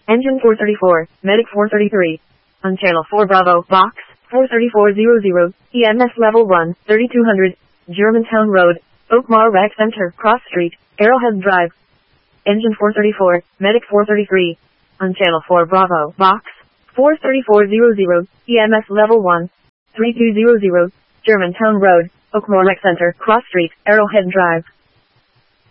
Engine 434, Medic 433. On Channel 4 Bravo, Box 43400, EMS Level 1, 3200, Germantown Road, Oakmar Rec Center, Cross Street, Arrowhead Drive. Engine 434, Medic 433. On Channel 4 Bravo, Box 43400, EMS Level 1, 3200, Germantown Road, Oakmar Rec Center, Cross Street, Arrowhead Drive.